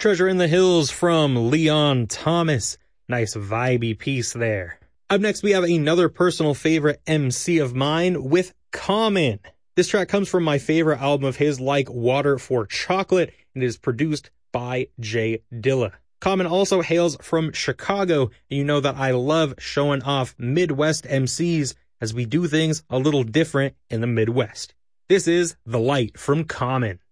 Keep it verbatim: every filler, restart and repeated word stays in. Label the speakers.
Speaker 1: Treasure in the Hills from Leon Thomas. Nice vibey piece there. Up next, we have another personal favorite M C of mine with Common. This track comes from my favorite album of his, Like Water for Chocolate, and is produced by Jay Dilla. Common also hails from Chicago, and you know that I love showing off Midwest M Cs as we do things a little different in the Midwest. This is The Light from Common.